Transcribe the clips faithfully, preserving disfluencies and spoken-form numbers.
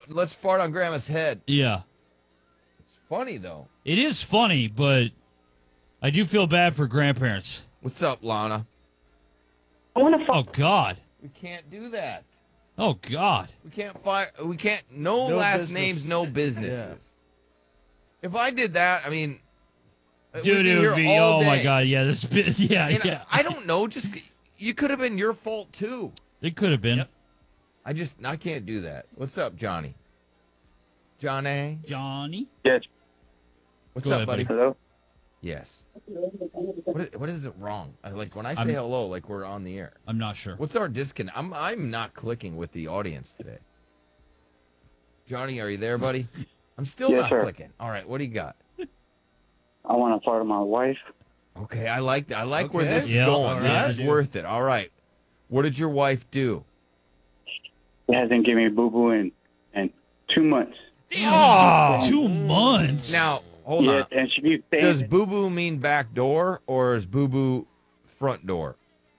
let's fart on Grandma's head. Yeah. It's funny, though. It is funny, but I do feel bad for grandparents. What's up, Lana? I want to Oh, God. We can't do that. Oh, God. We can't fire. We can't. No, No last business. names, no businesses. If I did that, I mean, Dude, we'd be it here would be, all oh, my day. God. Yeah, this bit, yeah, And yeah. I don't know. Just you could have been your fault too. It could have been. Yep. I just I can't do that. What's up, Johnny? Johnny. Johnny? Yes. What's Go up, ahead, buddy? buddy. Hello? Yes. What is, what is it wrong? I, like when I say I'm- hello, like we're on the air. I'm not sure. What's our disconnect? I'm I'm not clicking with the audience today. Johnny, are you there, buddy? I'm still Yes, not sir. clicking. All right, what do you got? I want to fart on my wife. Okay, I like that. I like where Okay. this is Yeah, going. all This right. is worth it. All right. What did your wife do? She hasn't given me boo boo in, in two months. Oh! Two months? Now, hold Yes, on. and she keeps saying Does that- boo boo mean back door or is boo boo front door?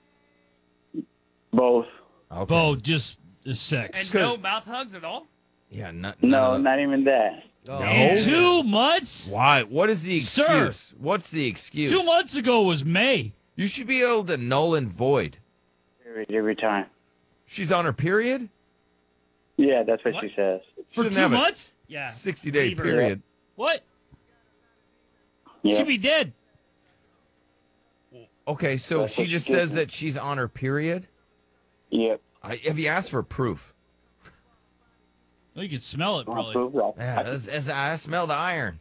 both. Okay. Bo, just the sex. And no mouth hugs at all? Yeah, not, No, none of- not even that. Oh. No. Two months? Why? What is the Sir. excuse? What's the excuse? Two months ago was May. You should be able to null and void. Every, every time. She's on her period? Yeah, that's what, What? she says. She For doesn't two have a months? Yeah. sixty-day Leave her. period. What? Yeah. She'd be dead. Okay, so That's she what she just gives says me. that she's on her period? Yep. I, have you asked for proof? Well, you could smell it, Want probably. proof? Well, Yeah, as, as I smell the iron.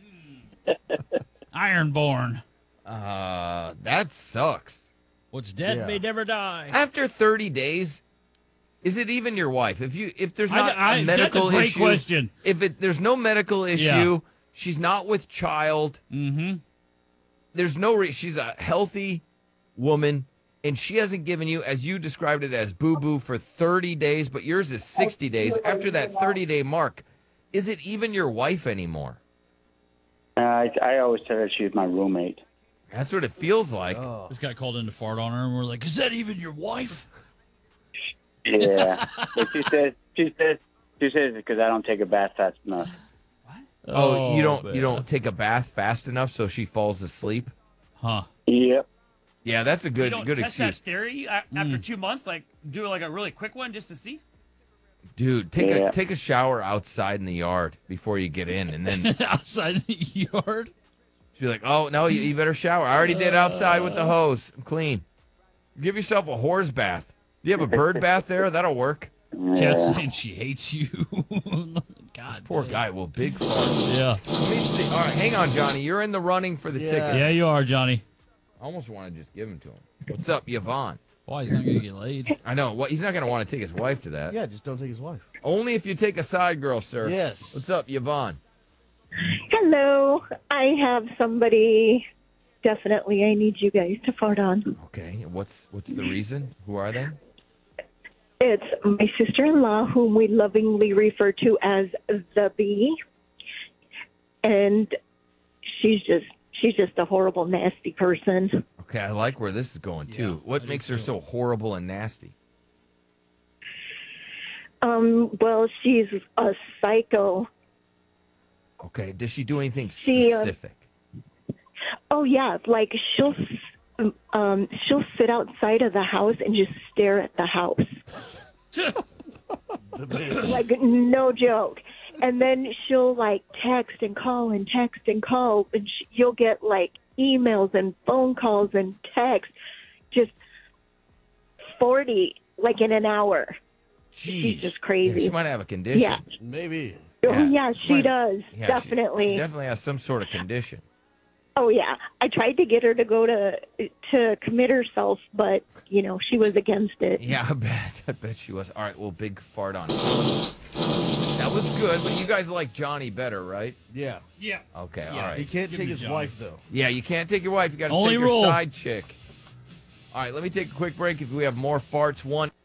Ironborn. Uh, that sucks. What's dead Yeah. may never die. After thirty days, is it even your wife? If you if there's I- not I- a that's a medical great issue, question. if it there's no medical issue, Yeah. she's not with child. Mm-hmm. There's no re- she's a healthy woman, and she hasn't given you, as you described it, as boo boo for thirty days, but yours is sixty days. After that thirty day mark, is it even your wife anymore? uh, I, I always tell her she's my roommate. That's what it feels like. Oh. This guy called in to fart on her, and we're like, is that even your wife? Yeah. But she says, she says, she says because I don't take a bath fast enough. Oh, you don't man. you don't take a bath fast enough so she falls asleep? Huh. Yep. Yeah, that's a You good don't good test that excuse. theory a- after two months? Like, do like a really quick one just to see? Dude, take Yeah. a take a shower outside in the yard before you get in, and then Outside the yard? she's like, "Oh no, you, you better shower. I already did outside with the hose. I'm clean. Give yourself a horse bath. Do you have a bird bath there? That'll work." Chat's Yeah. saying she hates you. God. Poor damn. guy. Well, big fart. Yeah. Let me see. All right, hang on, Johnny. You're in the running for the Yeah. ticket. Yeah, you are, Johnny. I almost want to just give him to him. What's up, Yvonne? Why, he's not going to get laid. I know. What? He's not going to want to take his wife to that. Yeah, just don't take his wife. Only if you take a side girl, sir. Yes. What's up, Yvonne? Hello. I have somebody definitely I need you guys to fart on. Okay. What's what's the reason? Who are they? It's my sister-in-law, whom we lovingly refer to as the Bee. And she's just she's just a horrible, nasty person. Okay, I like where this is going too. Yeah, what I do makes her too. so horrible and nasty? Um, well, she's a psycho. Okay, does she do anything She, uh, specific? Oh yeah, like she'll um she'll sit outside of the house and just stare at the house. The bitch. Like no joke. And then she'll like text and call and text and call, and sh you'll get like emails and phone calls and texts, just forty like in an hour. She's Jeez. just Yeah, crazy. she might have a condition. Yeah. Maybe. Oh Yeah, yeah, she she might- does Yeah, she- definitely. She, definitely has some sort of condition. Oh yeah, I tried to get her to go to to commit herself, but you know she was against it. Yeah, I bet. I bet she was. All right, well, big fart on. That was good, but you guys like Johnny better, right? Yeah. Yeah. Okay, Yeah. all right. He can't Give take me his Johnny. wife, though. Yeah, you can't take your wife. You got to Only take your rule. side chick. All right, let me take a quick break. If we have more farts, one